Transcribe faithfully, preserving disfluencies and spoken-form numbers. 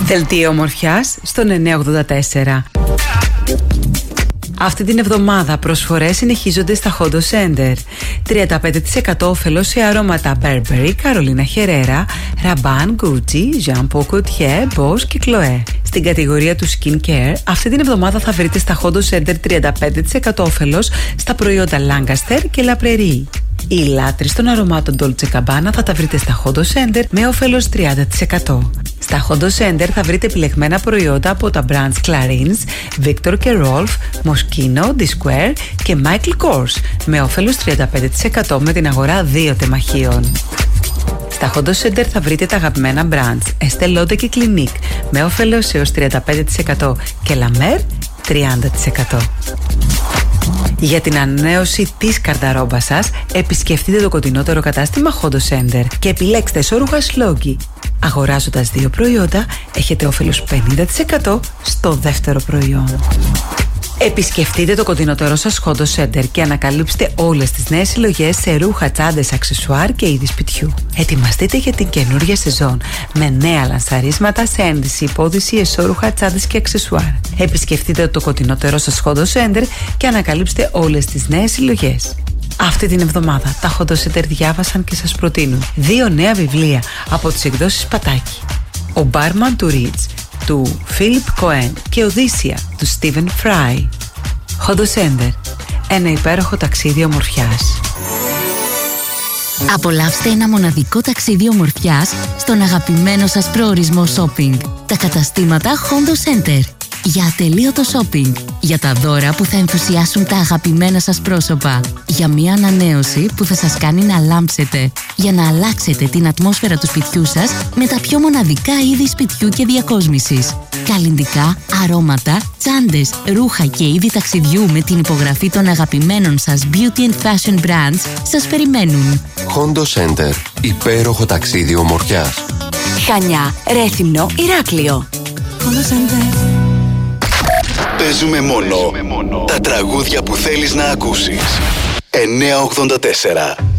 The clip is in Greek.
Δελτίο ομορφιάς στον εννιακόσια ογδόντα τέσσερα. Αυτή την εβδομάδα προσφορές συνεχίζονται στα Hondo Center. τριάντα πέντε τοις εκατό όφελος σε αρώματα Burberry, Carolina Herrera, Rabanne, Gucci, Jean Paul Gaultier, Boss και Chloé. Στην κατηγορία του skincare, αυτή την εβδομάδα θα βρείτε στα Hondo Center τριάντα πέντε τοις εκατό όφελος στα προϊόντα Lancaster και La Prairie. Οι λάτρεις των αρωμάτων Dolce Gabbana θα τα βρείτε στα Hondo Center με όφελος τριάντα τοις εκατό. Στα Hondo Center θα βρείτε επιλεγμένα προϊόντα από τα brands Clarins, Victor και Rolf, Moschino, Dsquare και Michael Kors με όφελος τριάντα πέντε τοις εκατό με την αγορά δύο τεμαχίων. Στα Hondo Center θα βρείτε τα αγαπημένα brands Estée Lauder και Clinique με όφελος έως τριάντα πέντε τοις εκατό και La Mer τριάντα τοις εκατό. Για την ανανέωση της καρδαρόμπας σας, επισκεφτείτε το κοντινότερο κατάστημα Hondo Center και επιλέξτε εσώρουχα Sloggy. Αγοράζοντας δύο προϊόντα, έχετε όφελος πενήντα τοις εκατό στο δεύτερο προϊόν. Επισκεφτείτε το κοντινότερο σας Hondo Center και ανακαλύψτε όλες τις νέες συλλογές σε ρούχα, τσάντες, αξεσουάρ και είδη σπιτιού. Ετοιμαστείτε για την καινούργια σεζόν με νέα λανσαρίσματα σε ένδυση, υπόδυση, εσώρουχα, τσάντες και αξεσουάρ. Επισκεφτείτε το κοντινότερο σας Hondo Center και ανακαλύψτε όλες τις νέες συλλογές. Αυτή την εβδομάδα τα Hondo Center διάβασαν και σας προτείνουν δύο νέα βιβλία από τις εκδόσεις Πατάκη. Ο Barman του Ritz του Philip Cohen και Οδύσσια του Stephen Fry. Hondo Center, ένα υπέροχο ταξίδι ομορφιάς. Απολαύστε ένα μοναδικό ταξίδι ομορφιάς στον αγαπημένο σας προορισμό shopping. Τα καταστήματα Hondo Center. Για ατελείωτο shopping. Για τα δώρα που θα ενθουσιάσουν τα αγαπημένα σας πρόσωπα. Για μια ανανέωση που θα σας κάνει να λάμψετε. Για να αλλάξετε την ατμόσφαιρα του σπιτιού σας με τα πιο μοναδικά είδη σπιτιού και διακόσμησης. Καλλυντικά, αρώματα, τσάντες, ρούχα και είδη ταξιδιού με την υπογραφή των αγαπημένων σας beauty and fashion brands σας περιμένουν. Hondo Center. Υπέροχο ταξίδι ομορφιάς. Χανιά, Ρέθυμνο, Ηράκλειο. Hondo Center. Παίζουμε μόνο τα τραγούδια που θέλεις να ακούσεις. εννιακόσια ογδόντα τέσσερα